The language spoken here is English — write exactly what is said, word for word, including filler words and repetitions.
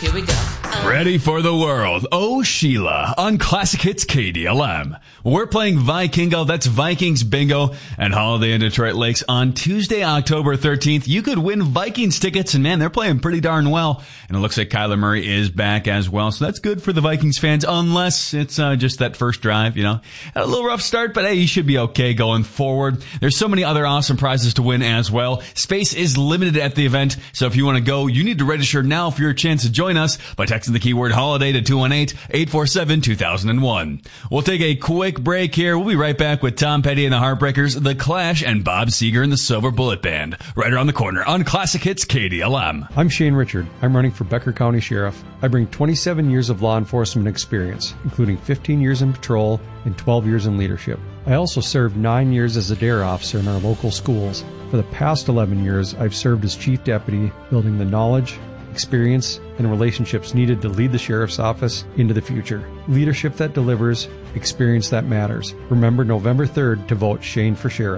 Here we go. Ready for the world. Oh, Sheila on Classic Hits K D L M. We're playing Vikingo. That's Vikings Bingo and Holiday in Detroit Lakes on Tuesday, October thirteenth. You could win Vikings tickets, and man, they're playing pretty darn well. And it looks like Kyler Murray is back as well, so that's good for the Vikings fans, unless it's uh, just that first drive, you know. Had a little rough start, but hey, you should be okay going forward. There's so many other awesome prizes to win as well. Space is limited at the event, so if you want to go, you need to register now for your chance to join us by texting the keyword holiday to two one eight, eight four seven, two thousand one. We'll take a quick break here. We'll be right back with Tom Petty and the Heartbreakers, The Clash, and Bob Seger and the Silver Bullet Band right around the corner on Classic Hits K D L M. I'm Shane Richard. I'm running for Becker County Sheriff. I bring twenty-seven years of law enforcement experience, including fifteen years in patrol and twelve years in leadership. I also served nine years as a dare officer in our local schools. For the past eleven years, I've served as chief deputy, building the knowledge, experience, and relationships needed to lead the sheriff's office into the future. Leadership that delivers, experience that matters. Remember November third to vote Shane for sheriff.